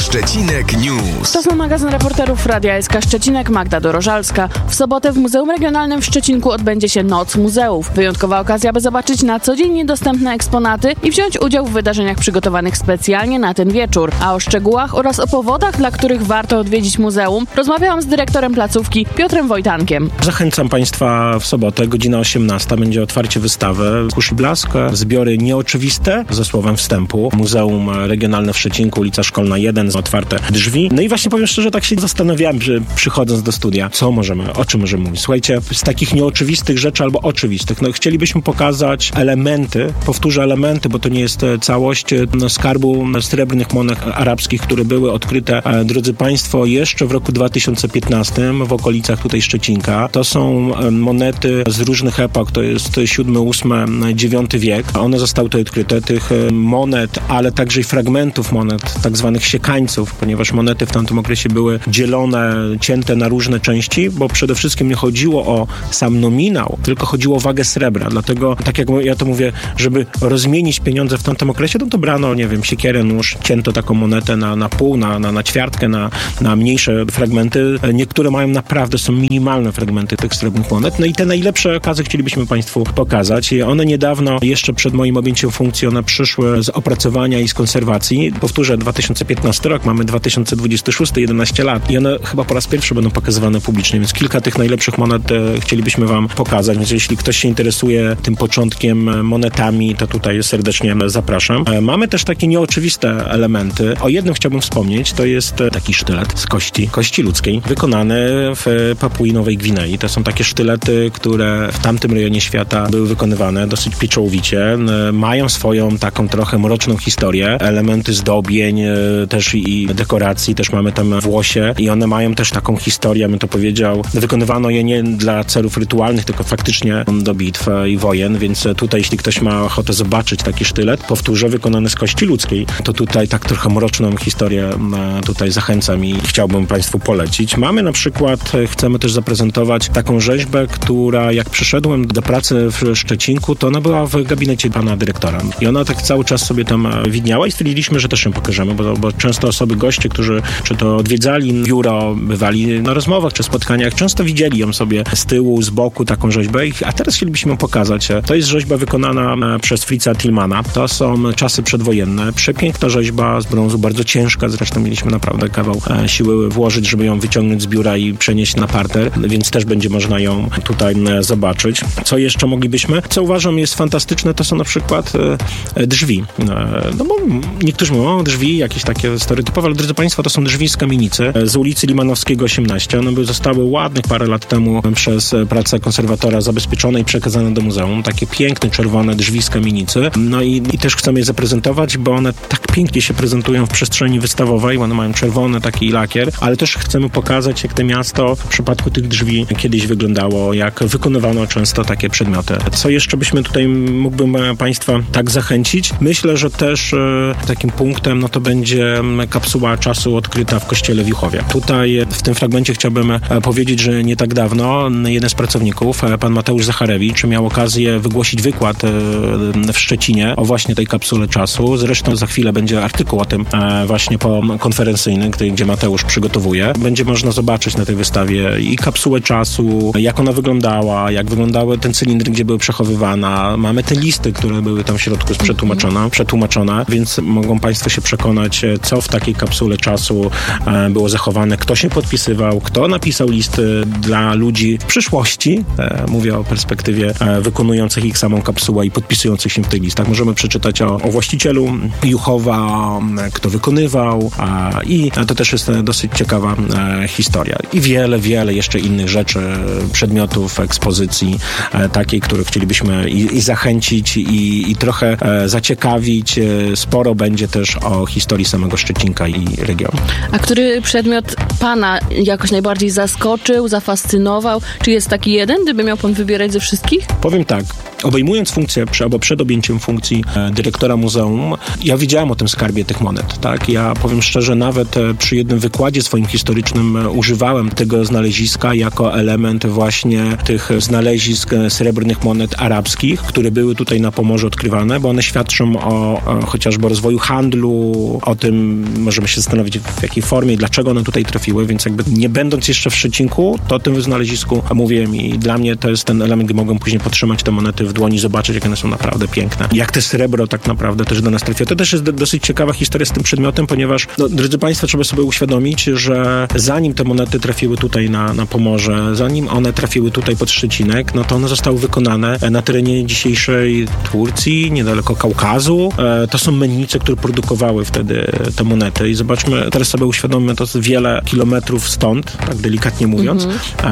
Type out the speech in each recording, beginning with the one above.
Szczecinek News. To są magazyn reporterów Radia SK Szczecinek, Magda Dorożalska. W sobotę w Muzeum Regionalnym w Szczecinku odbędzie się Noc Muzeów. Wyjątkowa okazja, by zobaczyć na co dzień niedostępne eksponaty i wziąć udział w wydarzeniach przygotowanych specjalnie na ten wieczór. A o szczegółach oraz o powodach, dla których warto odwiedzić muzeum, rozmawiałam z dyrektorem placówki Piotrem Wojtankiem. Zachęcam Państwa w sobotę, godzina 18, będzie otwarcie wystawy Kurz i Blask, zbiory nieoczywiste, ze słowem wstępu. Muzeum Regionalne w Szczecinku, ulica Szkolna 1, otwarte drzwi. No i właśnie powiem szczerze, tak się zastanawiałem, że przychodząc do studia, o czym możemy mówić. Słuchajcie, z takich nieoczywistych rzeczy albo oczywistych, chcielibyśmy pokazać elementy, powtórzę elementy, bo to nie jest całość skarbu srebrnych monet arabskich, które były odkryte, drodzy Państwo, jeszcze w roku 2015 w okolicach tutaj Szczecinka. To są monety z różnych epok, to jest VII, VIII, IX wiek. One zostały tutaj odkryte, tych monet, ale także i fragmentów monet, tak zwanych siekańców, ponieważ monety w tamtym okresie były dzielone, cięte na różne części, bo przede wszystkim nie chodziło o sam nominał, tylko chodziło o wagę srebra. Dlatego, tak jak ja to mówię, żeby rozmienić pieniądze w tamtym okresie, to brano, siekierę, nóż, cięto taką monetę na pół, na ćwiartkę, na mniejsze fragmenty. Niektóre są minimalne fragmenty tych srebrnych monet. No i te najlepsze okazy chcielibyśmy Państwu pokazać. I one niedawno, jeszcze przed moim objęciem funkcji, one przyszły z opracowania i z konserwacji. Powtórzę, 2015 rok, mamy 2026, 11 lat i one chyba po raz pierwszy będą pokazywane publicznie, więc kilka tych najlepszych monet chcielibyśmy Wam pokazać, więc jeśli ktoś się interesuje tym początkiem, monetami, to tutaj serdecznie zapraszam. Mamy też takie nieoczywiste elementy. O jednym chciałbym wspomnieć, to jest taki sztylet z kości ludzkiej, wykonany w Papui Nowej Gwinei. To są takie sztylety, które w tamtym rejonie świata były wykonywane dosyć pieczołowicie. Mają swoją taką trochę mroczną historię. Elementy zdobień, też i dekoracji, też mamy tam włosie i one mają też taką historię, bym to powiedział. Wykonywano je nie dla celów rytualnych, tylko faktycznie do bitw i wojen, więc tutaj, jeśli ktoś ma ochotę zobaczyć taki sztylet, powtórzę, wykonany z kości ludzkiej, to tutaj tak trochę mroczną historię tutaj zachęcam i chciałbym Państwu polecić. Mamy na przykład, chcemy też zaprezentować taką rzeźbę, która jak przyszedłem do pracy w Szczecinku, to ona była w gabinecie pana dyrektora i ona tak cały czas sobie tam widniała i stwierdziliśmy, że też ją pokażemy, bo często goście, którzy czy to odwiedzali biuro, bywali na rozmowach czy spotkaniach, często widzieli ją sobie z tyłu, z boku, taką rzeźbę, a teraz chcielibyśmy ją pokazać. To jest rzeźba wykonana przez Fritza Tillmana. To są czasy przedwojenne. Przepiękna rzeźba z brązu, bardzo ciężka, zresztą mieliśmy naprawdę kawał siły włożyć, żeby ją wyciągnąć z biura i przenieść na parter, więc też będzie można ją tutaj zobaczyć. Co jeszcze moglibyśmy? Co uważam jest fantastyczne, to są na przykład drzwi. Bo niektórzy mówią, drzwi jakieś takie stereotypowe, ale drodzy Państwo, to są drzwi z kamienicy z ulicy Limanowskiego 18. One zostały ładnych parę lat temu przez pracę konserwatora zabezpieczone i przekazane do muzeum. Takie piękne, czerwone drzwi z kamienicy. No i też chcemy je zaprezentować, bo one tak pięknie się prezentują w przestrzeni wystawowej. One mają czerwony taki lakier, ale też chcemy pokazać, jak to miasto w przypadku tych drzwi kiedyś wyglądało, jak wykonywano często takie przedmioty. Co jeszcze mógłbym Państwa tak zachęcić? Myślę, że też takim punktem to będzie kapsuła czasu odkryta w kościele w Juchowie. Tutaj w tym fragmencie chciałbym powiedzieć, że nie tak dawno jeden z pracowników, pan Mateusz Zacharewicz, miał okazję wygłosić wykład w Szczecinie o właśnie tej kapsule czasu. Zresztą za chwilę będzie artykuł o tym właśnie konferencyjny, gdzie Mateusz przygotowuje. Będzie można zobaczyć na tej wystawie i kapsułę czasu, jak ona wyglądała, jak wyglądały ten cylindry, gdzie były przechowywane. Mamy te listy, które były tam w środku przetłumaczone, więc mogą Państwo się przekonać, co w takiej kapsule czasu było zachowane, kto się podpisywał, kto napisał listy dla ludzi w przyszłości. Mówię o perspektywie wykonujących ich samą kapsułę i podpisujących się w tych listach. Możemy przeczytać o właścicielu Juchowa, kto wykonywał i to też jest dosyć ciekawa historia. I wiele jeszcze innych rzeczy, przedmiotów, ekspozycji takiej, które chcielibyśmy i zachęcić i trochę zaciekawić. Sporo będzie też o historii samego Szczecinka i regionu. A który przedmiot Pana jakoś najbardziej zaskoczył, zafascynował? Czy jest taki jeden, gdyby miał Pan wybierać ze wszystkich? Powiem tak. obejmując funkcję, albo przed objęciem funkcji dyrektora muzeum, ja wiedziałem o tym skarbie tych monet, tak? Ja powiem szczerze, nawet przy jednym wykładzie swoim historycznym używałem tego znaleziska jako element właśnie tych znalezisk srebrnych monet arabskich, które były tutaj na Pomorzu odkrywane, bo one świadczą o chociażby rozwoju handlu, o tym możemy się zastanowić w jakiej formie i dlaczego one tutaj trafiły, więc jakby nie będąc jeszcze w Szczecinku, to o tym znalezisku mówiłem i dla mnie to jest ten element, gdy mogłem później podtrzymać te monety w dłoni, zobaczyć, jak one są naprawdę piękne. Jak te srebro tak naprawdę też do nas trafiło. To też jest dosyć ciekawa historia z tym przedmiotem, ponieważ, drodzy Państwo, trzeba sobie uświadomić, że zanim te monety trafiły tutaj na Pomorze, zanim one trafiły tutaj pod Szczecinek, no to one zostały wykonane na terenie dzisiejszej Turcji, niedaleko Kaukazu. To są mennice, które produkowały wtedy te monety i zobaczmy, teraz sobie uświadomimy, to jest wiele kilometrów stąd, tak delikatnie mówiąc,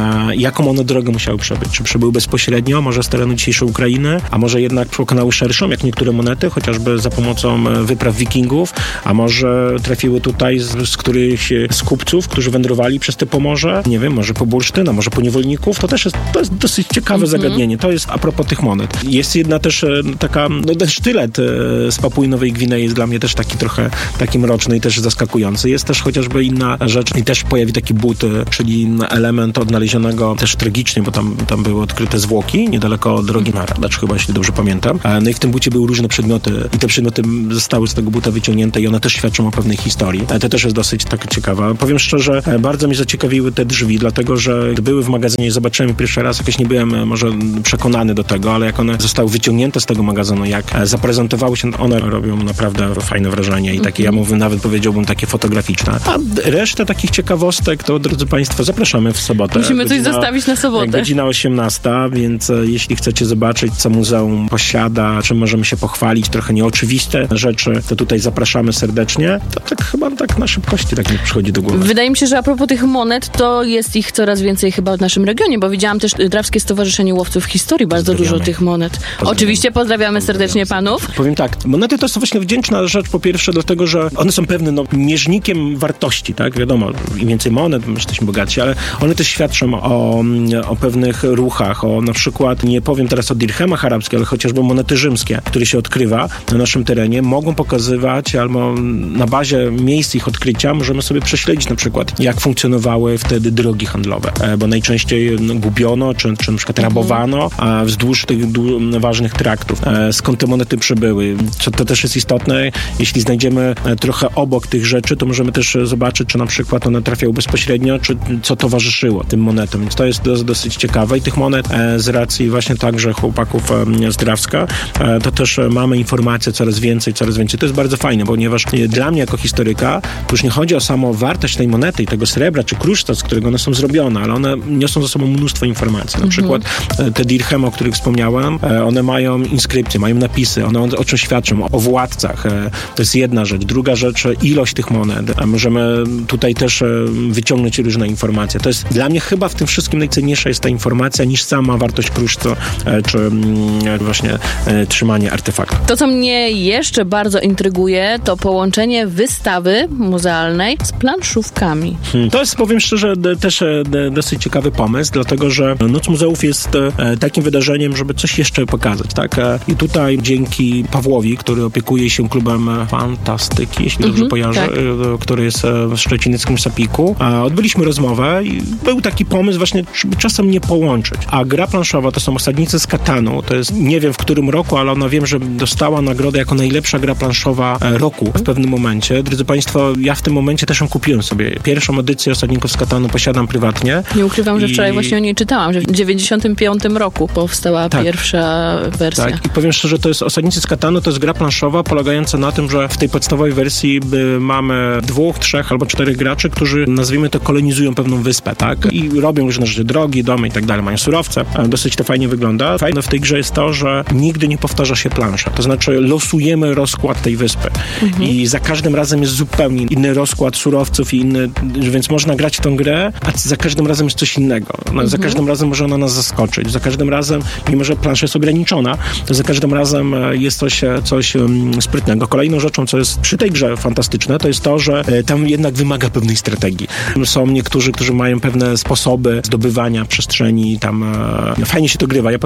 jaką one drogę musiały przebyć. Czy przebyły bezpośrednio, może z terenu dzisiejszej Ukrainy, a może jednak pokonały szerszą, jak niektóre monety, chociażby za pomocą wypraw wikingów, a może trafiły tutaj z którychś z kupców, którzy wędrowali przez te Pomorze, nie wiem, może po bursztyn, a może po niewolników. To jest dosyć ciekawe zagadnienie. To jest a propos tych monet. Jest jedna też taka, ten sztylet z Papui Nowej Gwinei jest dla mnie też taki mroczny i też zaskakujący. Jest też chociażby inna rzecz i też pojawi taki but, czyli element odnalezionego też tragicznie, bo tam były odkryte zwłoki niedaleko drogi na Radacz, chyba, jeśli dobrze pamiętam. No i w tym bucie były różne przedmioty i te przedmioty zostały z tego buta wyciągnięte i one też świadczą o pewnej historii. To też jest dosyć tak ciekawe. Powiem szczerze, bardzo mnie zaciekawiły te drzwi, dlatego że gdy były w magazynie i zobaczyłem pierwszy raz, jakoś nie byłem może przekonany do tego, ale jak one zostały wyciągnięte z tego magazynu, jak zaprezentowały się, one robią naprawdę fajne wrażenie i takie, ja nawet powiedziałbym, takie fotograficzne. A resztę takich ciekawostek, to drodzy Państwo, zapraszamy w sobotę. Musimy coś zostawić na sobotę. Godzina 18, więc jeśli chcecie zobaczyć, co muzeum posiada, czym możemy się pochwalić, trochę nieoczywiste rzeczy, to tutaj zapraszamy serdecznie. To tak chyba na szybkości tak mi przychodzi do głowy. Wydaje mi się, że a propos tych monet, to jest ich coraz więcej chyba w naszym regionie, bo widziałam też Drawskie Stowarzyszenie Łowców Historii, bardzo dużo tych monet. Oczywiście pozdrawiamy serdecznie panów. Powiem tak, monety to jest właśnie wdzięczna rzecz, po pierwsze dlatego, że one są pewnym mierznikiem wartości, tak? Wiadomo, im więcej monet, my jesteśmy bogatsi, ale one też świadczą o pewnych ruchach, o na przykład, nie powiem teraz o dirhemach arabskich, ale chociażby monety rzymskie, które się odkrywa na naszym terenie, mogą pokazywać, albo na bazie miejsc ich odkrycia możemy sobie prześledzić na przykład, jak funkcjonowały wtedy drogi handlowe, bo najczęściej gubiono, czy na przykład rabowano wzdłuż tych ważnych traktów. Skąd te monety przybyły? To też jest istotne. Jeśli znajdziemy trochę obok tych rzeczy, to możemy też zobaczyć, czy na przykład one trafiały bezpośrednio, czy co towarzyszyło tym monetom. Więc to jest dosyć ciekawe i tych monet z racji właśnie także chłopaków z Drawska, to też mamy informacje coraz więcej. To jest bardzo fajne, ponieważ dla mnie jako historyka to już nie chodzi o samą wartość tej monety i tego srebra, czy kruszca, z którego one są zrobione, ale one niosą ze sobą mnóstwo informacji. Na przykład te dirhemy, o których wspomniałem, one mają inskrypcje, mają napisy, one o czym świadczą, o władcach. To jest jedna rzecz. Druga rzecz, ilość tych monet. Możemy tutaj też wyciągnąć różne informacje. To jest dla mnie chyba w tym wszystkim najcenniejsza jest ta informacja niż sama wartość kruszca, czy właśnie trzymanie artefaktu. To, co mnie jeszcze bardzo intryguje, to połączenie wystawy muzealnej z planszówkami. To jest, powiem szczerze, też dosyć ciekawy pomysł, dlatego że Noc Muzeów jest takim wydarzeniem, żeby coś jeszcze pokazać, tak? I tutaj dzięki Pawłowi, który opiekuje się klubem Fantastyki, jeśli dobrze kojarzę, tak, który jest w szczecinickim Sapiku, odbyliśmy rozmowę i był taki pomysł właśnie, żeby czasem nie połączyć. A gra planszowa to są Osadnicy z Katanu, to jest, nie wiem w którym roku, ale ona wiem, że dostała nagrodę jako najlepsza gra planszowa roku w pewnym momencie. Drodzy Państwo, ja w tym momencie też ją kupiłem sobie. Pierwszą edycję Osadników z Katanu posiadam prywatnie. Nie ukrywam, że wczoraj właśnie o niej czytałam, że w 95 roku powstała pierwsza wersja. Tak, i powiem szczerze, to jest Osadnicy z Katanu, to jest gra planszowa polegająca na tym, że w tej podstawowej wersji mamy 2, 3 albo 4 graczy, którzy, nazwijmy to, kolonizują pewną wyspę, tak? I robią różne rzeczy, drogi, domy i tak dalej, mają surowce. Dosyć to fajnie wygląda. Fajne w tej grze jest to, że nigdy nie powtarza się plansza. To znaczy losujemy rozkład tej wyspy. I za każdym razem jest zupełnie inny rozkład surowców i inny, więc można grać w tą grę, a za każdym razem jest coś innego. Za każdym razem może ona nas zaskoczyć. Za każdym razem, mimo że plansza jest ograniczona, to za każdym razem jest coś sprytnego. Kolejną rzeczą, co jest przy tej grze fantastyczne, to jest to, że tam jednak wymaga pewnej strategii. Są niektórzy, którzy mają pewne sposoby zdobywania przestrzeni, tam fajnie się to grywa. Ja powiem szczerze,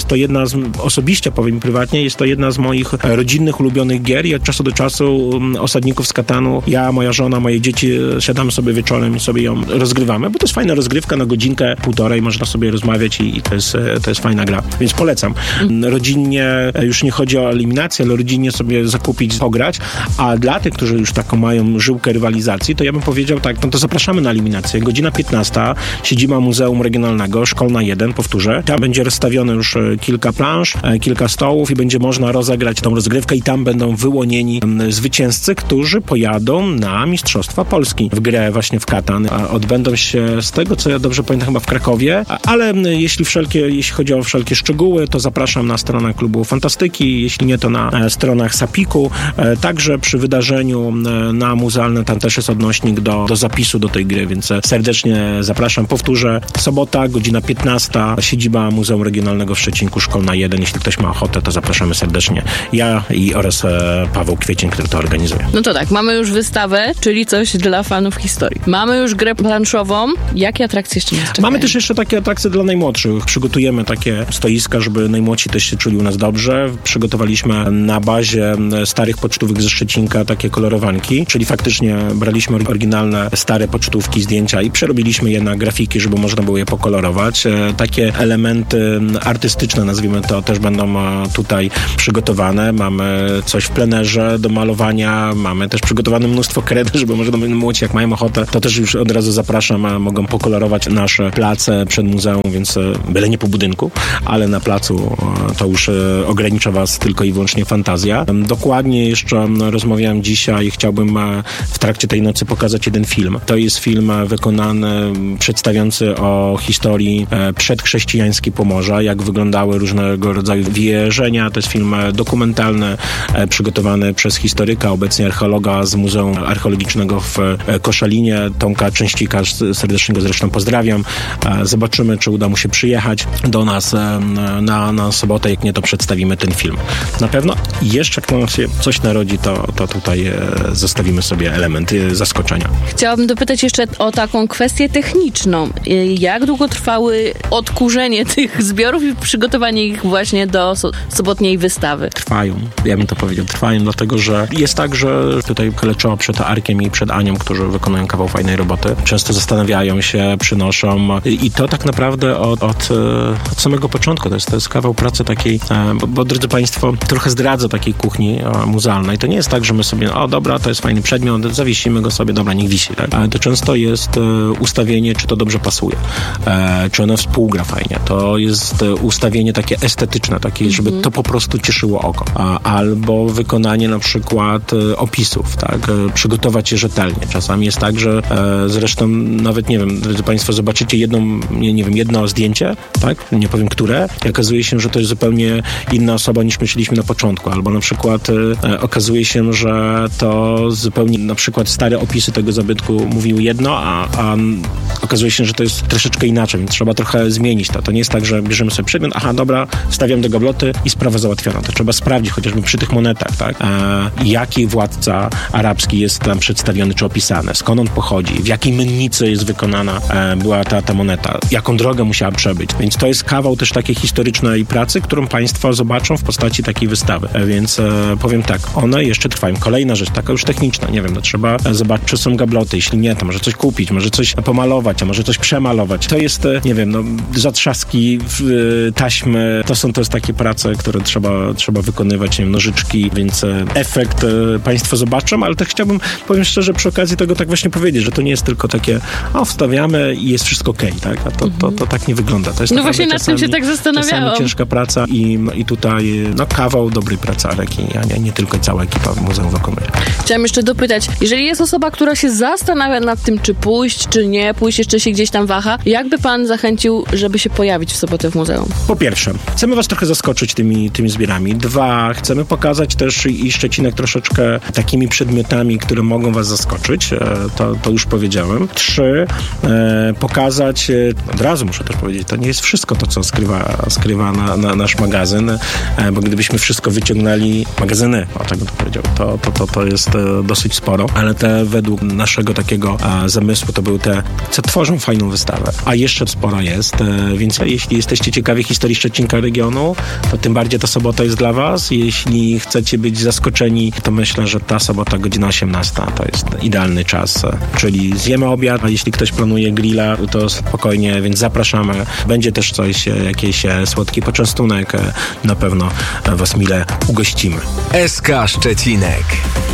jest to osobiście powiem prywatnie, jest to jedna z moich rodzinnych, ulubionych gier i od czasu do czasu Osadników z Katanu, ja, moja żona, moje dzieci siadamy sobie wieczorem i sobie ją rozgrywamy, bo to jest fajna rozgrywka na godzinkę, półtorej, można sobie rozmawiać i to jest fajna gra, więc polecam. Rodzinnie, już nie chodzi o eliminację, ale rodzinnie sobie zakupić, pograć, a dla tych, którzy już taką mają żyłkę rywalizacji, to ja bym powiedział tak, no to zapraszamy na eliminację. Godzina 15, siedziba Muzeum Regionalnego, Szkolna 1, powtórzę. Tam będzie rozstawione już kilka plansz, kilka stołów i będzie można rozegrać tą rozgrywkę i tam będą wyłonieni zwycięzcy, którzy pojadą na Mistrzostwa Polski w grę właśnie w Katan. Odbędą się, z tego co ja dobrze pamiętam, chyba w Krakowie, ale jeśli chodzi o wszelkie szczegóły, to zapraszam na stronę Klubu Fantastyki, jeśli nie, to na stronach Sapiku. Także przy wydarzeniu na muzealne tam też jest odnośnik do zapisu do tej gry, więc serdecznie zapraszam. Powtórzę, sobota, godzina 15, siedziba Muzeum Regionalnego w Szczecinku, Szkolna 1. Jeśli ktoś ma ochotę, to zapraszamy serdecznie. Ja oraz Paweł Kwiecień, który to organizuje. No to tak, mamy już wystawę, czyli coś dla fanów historii. Mamy już grę planszową. Jakie atrakcje jeszcze nas czekają? Mamy też jeszcze takie atrakcje dla najmłodszych. Przygotujemy takie stoiska, żeby najmłodsi też się czuli u nas dobrze. Przygotowaliśmy na bazie starych pocztówek ze Szczecinka takie kolorowanki, czyli faktycznie braliśmy oryginalne, stare pocztówki, zdjęcia i przerobiliśmy je na grafiki, żeby można było je pokolorować. Takie elementy artystyczne, nazwijmy to, też będą tutaj przygotowane. Mamy coś w plenerze do malowania, mamy też przygotowane mnóstwo kred, żeby można młodzi, jak mają ochotę, to też już od razu zapraszam, mogą pokolorować nasze place przed muzeum, więc byle nie po budynku, ale na placu to już ogranicza was tylko i wyłącznie fantazja. Dokładnie jeszcze rozmawiałem dzisiaj, chciałbym w trakcie tej nocy pokazać jeden film. To jest film wykonany, przedstawiający o historii przedchrześcijańskiej Pomorza, jak wyglądały różnego rodzaju wierzenia. To jest film dokumentalny, przygotowany przez historyka, obecnie archeologa z Muzeum Archeologicznego w Koszalinie, Tomka Częścika, serdecznie go zresztą pozdrawiam. Zobaczymy, czy uda mu się przyjechać do nas na sobotę, jak nie, to przedstawimy ten film. Na pewno jeszcze jak nam się coś narodzi, to tutaj zostawimy sobie element zaskoczenia. Chciałabym dopytać jeszcze o taką kwestię techniczną. Jak długo trwały odkurzenie tych zbiorów i przygotowanie ich właśnie do sobotniej wystawy? Trwają. Ja bym to powiedział. Trwają, dlatego że jest tak, że tutaj kleczą przed Arkiem i przed Anią, którzy wykonują kawał fajnej roboty. Często zastanawiają się, przynoszą i to tak naprawdę od samego początku. To jest kawał pracy takiej, bo drodzy Państwo, trochę zdradzę takiej kuchni muzealnej. To nie jest tak, że my sobie, dobra, to jest fajny przedmiot, zawiesimy go sobie, dobra, niech wisi. Tak? Ale to często jest ustawienie, czy to dobrze pasuje, czy ono współgra fajnie. To jest ustawienie takie estetyczne, takie, żeby to po prostu cieszyło oko. Albo wykonanie na przykład opisów, tak? Przygotować je rzetelnie. Czasami jest tak, że zresztą nawet, nie wiem, drodzy Państwo, zobaczycie jedno zdjęcie, tak? Nie powiem które, i okazuje się, że to jest zupełnie inna osoba niż myśleliśmy na początku. Albo na przykład okazuje się, że to zupełnie na przykład stare opisy tego zabytku mówiły jedno, a okazuje się, że to jest troszeczkę inaczej, więc trzeba trochę zmienić to. To nie jest tak, że bierzemy sobie przedmiot, dobra, wstawiam do gabloty i sprawa załatwiona. To trzeba sprawdzić chociażby przy tych monetach, tak? Jaki władca arabski jest tam przedstawiony czy opisany, skąd on pochodzi, w jakiej mennicy jest wykonana była ta moneta, jaką drogę musiała przebyć. Więc to jest kawał też takiej historycznej pracy, którą Państwo zobaczą w postaci takiej wystawy. Więc powiem tak, one jeszcze trwają. Kolejna rzecz, taka już techniczna, nie wiem, trzeba zobaczyć, czy są gabloty, jeśli nie, to może coś kupić, może coś pomalować, a może coś przemalować. To jest, nie wiem, zatrzaski, taśmy, to jest takie prace, które trzeba wykonywać, nie wiem, nożyczki, więc efekt Państwo zobaczą, ale tak chciałbym, powiem szczerze, przy okazji tego tak właśnie powiedzieć, że to nie jest tylko takie, wstawiamy i jest wszystko okej, tak? A to tak nie wygląda. To jest właśnie nad tym się tak zastanawiałam. Czasami ciężka praca i tutaj kawał dobrej pracy Areki, a nie tylko cała ekipa muzeum wykonuje. Chciałam jeszcze dopytać, jeżeli jest osoba, która się zastanawia nad tym, czy pójść, czy nie pójść, jeszcze się gdzieś tam waha, jakby pan zachęcił, żeby się pojawić w sobotę w muzeum? Po pierwsze, chcemy was trochę zaskoczyć tymi zbiorami. 2, chcemy pokazać też i Szczecinek troszeczkę takimi przedmiotami, które mogą was zaskoczyć. To już powiedziałem. 3, pokazać, od razu muszę też powiedzieć, to nie jest wszystko to, co skrywa na nasz magazyn, bo gdybyśmy wszystko wyciągnęli, magazyny, tak bym to powiedział, to jest dosyć sporo, ale te według naszego takiego zamysłu to były te, co tworzą fajną wystawę. A jeszcze spora jest, więc jeśli jesteście ciekawi historii Szczecinka regionu, to tym bardziej ta sobota jest dla was. Jeśli chcecie być zaskoczeni, to myślę, że ta sobota godzina 18 to jest idealny czas. Czyli zjemy obiad, a jeśli ktoś planuje grilla, to spokojnie, więc zapraszamy. Będzie też coś, jakiś słodki poczęstunek. Na pewno was mile ugościmy. SK Szczecinek.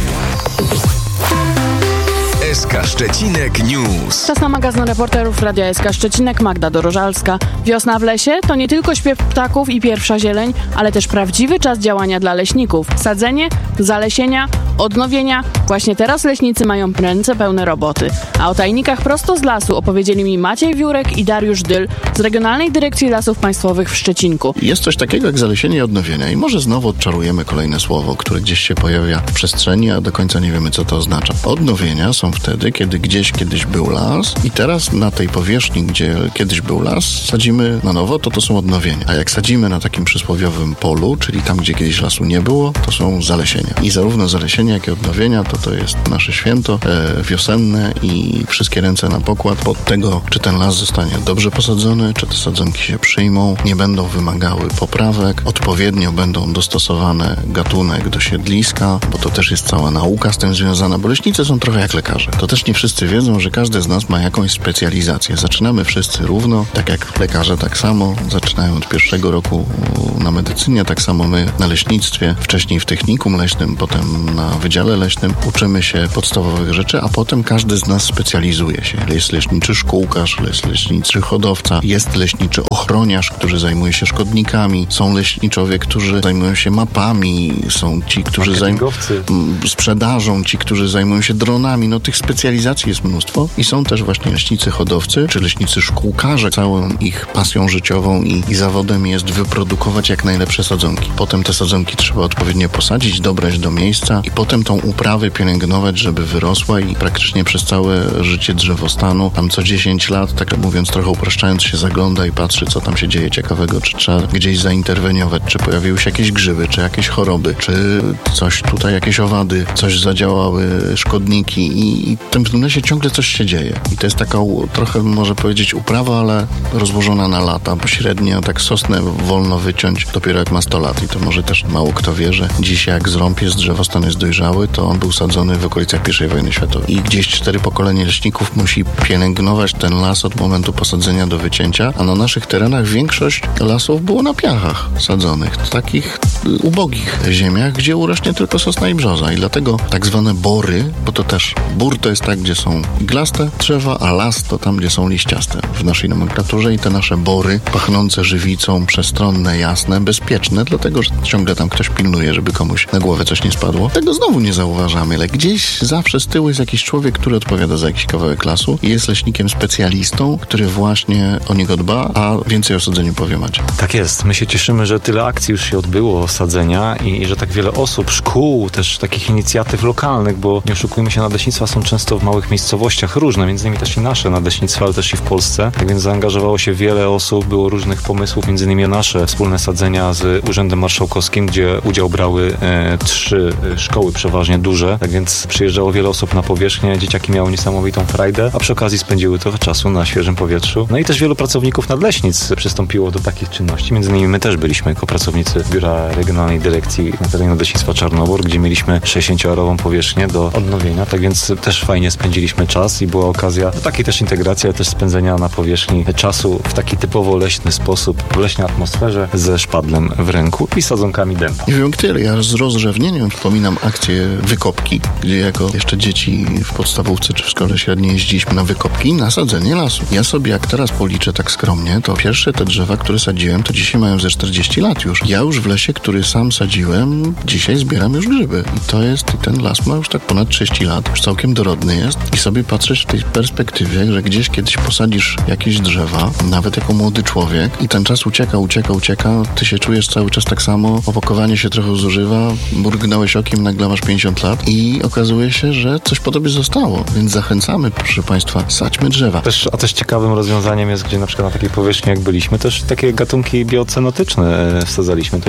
SK Szczecinek News. Czas na magazyn reporterów Radia SK Szczecinek, Magda Dorożalska. Wiosna w lesie to nie tylko śpiew ptaków i pierwsza zieleń, ale też prawdziwy czas działania dla leśników. Sadzenie, zalesienia, odnowienia. Właśnie teraz leśnicy mają ręce pełne roboty. A o tajnikach prosto z lasu opowiedzieli mi Maciej Wiórek i Dariusz Dyl z Regionalnej Dyrekcji Lasów Państwowych w Szczecinku. Jest coś takiego jak zalesienie i odnowienie i może znowu odczarujemy kolejne słowo, które gdzieś się pojawia w przestrzeni, a do końca nie wiemy, co to oznacza. Odnowienia są wtedy, kiedy gdzieś kiedyś był las i teraz na tej powierzchni, gdzie kiedyś był las, sadzimy na nowo, to są odnowienia. A jak sadzimy na takim przysłowiowym polu, czyli tam, gdzie kiedyś lasu nie było, to są zalesienia. I zarówno zalesienia, jak i odnowienia, to jest nasze święto wiosenne i wszystkie ręce na pokład od tego, czy ten las zostanie dobrze posadzony, czy te sadzonki się przyjmą, nie będą wymagały poprawek, odpowiednio będą dostosowane gatunek do siedliska, bo to też jest cała nauka z tym związana, bo leśnicy są trochę jak lekarze. To też nie wszyscy wiedzą, że każdy z nas ma jakąś specjalizację. Zaczynamy wszyscy równo, tak jak lekarze tak samo, zaczynają od pierwszego roku na medycynie, tak samo my na leśnictwie, wcześniej w technikum leśnym, potem na wydziale leśnym. Uczymy się podstawowych rzeczy, a potem każdy z nas specjalizuje się. Jest leśniczy szkółkarz, jest leśniczy hodowca, jest leśniczy ochroniarz, który zajmuje się szkodnikami, są leśniczowie, którzy zajmują się mapami, są ci, którzy zajmują sprzedażą, ci, którzy zajmują się dronami. No tych specjalizacji jest mnóstwo i są też właśnie leśnicy hodowcy, czy leśnicy szkółkarze. Całą ich pasją życiową i zawodem jest wyprodukować jak najlepsze sadzonki. Potem te sadzonki trzeba odpowiednio posadzić, dobrać do miejsca i potem tą uprawę pielęgnować, żeby wyrosła i praktycznie przez całe życie drzewostanu, tam co 10 lat, tak mówiąc trochę upraszczając, się zagląda i patrzy, co tam się dzieje ciekawego, czy trzeba gdzieś zainterweniować, czy pojawiły się jakieś grzyby, czy jakieś choroby, czy coś tutaj, jakieś owady, coś zadziałały, szkodniki i w tym lesie ciągle coś się dzieje. I to jest taka trochę, może powiedzieć, uprawa, ale rozłożona na lata, bo średnio tak sosnę wolno wyciąć dopiero jak ma 100 lat i to może też mało kto wie, że dziś jak zrąb jest, drzewostan jest dojrzały, to on był sadzony w okolicach I wojny światowej. I gdzieś 4 pokolenie leśników musi pielęgnować ten las od momentu posadzenia do wycięcia, a na naszych terenach większość lasów było na piachach sadzonych, w takich ubogich ziemiach, gdzie urośnie tylko sosna i brzoza. I dlatego tak zwane bory, bo to też bór to jest tak, gdzie są iglaste drzewa, a las to tam, gdzie są liściaste w naszej nomenklaturze i te nasze bory pachnące żywicą, przestronne, jasne, bezpieczne, dlatego, że ciągle tam ktoś pilnuje, żeby komuś na głowę coś nie spadło. Tego znowu nie zauważamy, ale gdzieś zawsze z tyłu jest jakiś człowiek, który odpowiada za jakiś kawałek lasu i jest leśnikiem specjalistą, który właśnie o niego dba, a więcej o sadzeniu powie Maciej. Tak jest. My się cieszymy, że tyle akcji już się odbyło sadzenia i że tak wiele osób, szkół, też takich inicjatyw lokalnych, bo nie oszukujmy się, nadleśnictwa są często w małych miejscowościach różne, między innymi też i nasze nadleśnictwa, ale też i w Polsce. Tak więc zaangażowało się wiele osób, było różnych pomysłów, między innymi nasze wspólne sadzenia z Urzędem Marszałkowskim, gdzie udział brały 3 szkoły przeważnie duże. Tak więc przyjeżdżało wiele osób na powierzchnię, dzieciaki miały niesamowitą frajdę, a przy okazji spędziły trochę czasu na świeżym powietrzu. No i też wielu pracowników nadleśnic przystąpiło do takich czynności. Między innymi my też byliśmy jako pracownicy Biura Regionalnej Dyrekcji na terenie Nadleśnictwa Czarnobór, gdzie mieliśmy 60-arową powierzchnię do odnowienia. Tak więc też fajnie spędziliśmy czas i była okazja do takiej też integracji, ale też spędzenia na powierzchni czasu w taki typowo leśny sposób, w leśnej atmosferze, ze szpadlem w ręku i sadzonkami dęba. Nie wiem tyle, ja z rozrzewnieniem wspominam akcję wykopki, gdzie jako jeszcze dzieci w podstawówce czy w szkole średniej jeździliśmy na wykopki i na sadzenie lasu. Ja sobie jak teraz policzę tak skromnie, to pierwsze te drzewa, które sadziłem, to dzisiaj mają ze 40 lat już. Ja już w lesie, który sam sadziłem, dzisiaj zbieram już grzyby. I to jest, i ten las ma już tak ponad 30 lat, już całkiem dorodny jest i sobie patrzeć w tej perspektywie, że gdzieś kiedyś posadzisz jakieś drzewa, nawet jako młody człowiek i ten czas ucieka, ty się czujesz cały czas tak samo, opakowanie się trochę zużywa, mrugnąłeś okiem, nagle masz 50 lat i okazuje się, że coś po tobie zostało, więc zachęcamy, proszę Państwa, sadźmy drzewa. A też ciekawym rozwiązaniem jest, gdzie na przykład na takiej powierzchni jak byliśmy, też takie gatunki biocenotyczne wsadzaliśmy. To nie, że tylko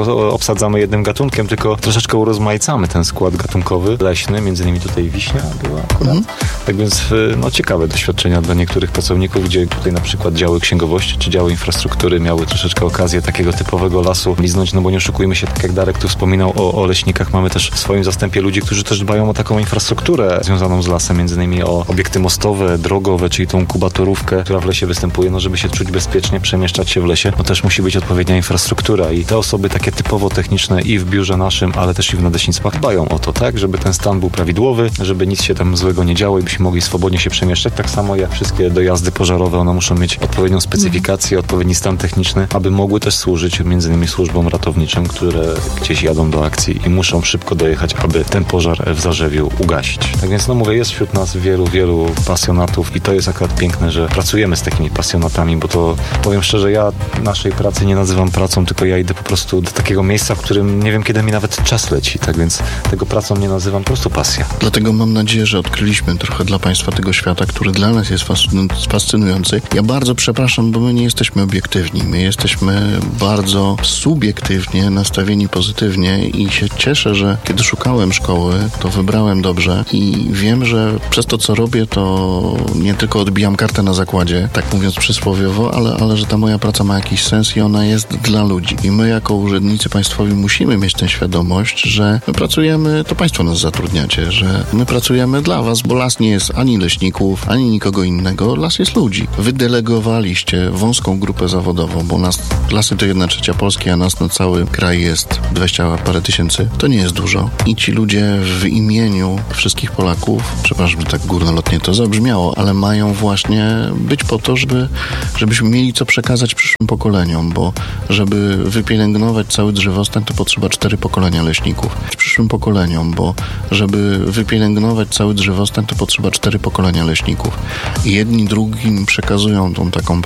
obsadzamy jednym gatunkiem, tylko troszeczkę urozmaicamy ten skład gatunkowy leśny, między innymi tutaj wiśnia była akurat. Tak więc ciekawe doświadczenia dla niektórych pracowników, gdzie tutaj na przykład działy księgowości czy działy infrastruktury miały troszeczkę okazję takiego typowego lasu liznąć, no bo nie oszukujmy się, tak jak Darek tu wspominał o leśnikach, mamy też w swoim zastępie ludzi, którzy też dbają o taką infrastrukturę związaną z lasem, między innymi o obiekty mostowe, drogowe, czyli tą kubatorówkę, która w lesie występuje, no żeby się czuć bezpiecznie, przemieszczać się w lesie, no też musi być odpowiednia infrastruktura i te osoby takie typowo techniczne i w biurze naszym, ale też i w nadleśnictwach dbają o to, tak, żeby ten stan był prawidłowy, żeby nic się tam złego nie działo i byśmy mogli swobodnie się przemieszczać, tak samo jak wszystkie dojazdy pożarowe, one muszą mieć odpowiednią specyfikację, odpowiedni stan techniczny, aby mogły też służyć między innymi służbom ratowniczym, które gdzieś jadą do akcji i muszą szybko dojechać, aby ten pożar w Zarzewiu ugasić. Tak więc mówię, jest wśród nas wielu pasjonatów i to jest akurat piękne, że pracujemy z takimi pasjonatami, bo to powiem szczerze, ja naszej pracy nie nazywam pracą, tylko ja idę po prostu do takiego miejsca, w którym nie wiem, kiedy mi nawet czas leci, tak więc tego pracą nie nazywam, po prostu pasja. Dlatego mam nadzieję, że odkryliśmy trochę dla Państwa tego świata, który dla nas jest fascynujący. Ja bardzo przepraszam, bo my nie jesteśmy obiektywni. My jesteśmy bardzo subiektywnie nastawieni pozytywnie i się cieszę, że kiedy szukałem szkoły, to wybrałem dobrze i wiem, że przez to, co robię, to nie tylko odbijam kartę na zakładzie, tak mówiąc przysłowiowo, ale że ta moja praca ma jakiś sens i ona jest dla ludzi. I my jako urzędnicy państwowi musimy mieć tę świadomość, że my pracujemy, to Państwo nas zatrudniacie, że my pracujemy dla Was, bo las nie jest ani leśników, ani nikogo innego. Las jest ludzi. Wy delegowaliście wąską grupę zawodową, bo lasy to 1/3 Polski, a nas na cały kraj jest 20 parę tysięcy. To nie jest dużo. I ci ludzie w imieniu wszystkich Polaków, przepraszam, że tak górnolotnie to zabrzmiało, ale mają właśnie być po to, żebyśmy mieli co przekazać przyszłym pokoleniom, bo żeby wypielęgnować cały drzewostan, to potrzeba 4 pokolenia leśników. Przyszłym pokoleniom, bo żeby wypielęgnować cały drzewostan, to potrzeba 4 pokolenia leśników. I jedni drugim przekazują tą taką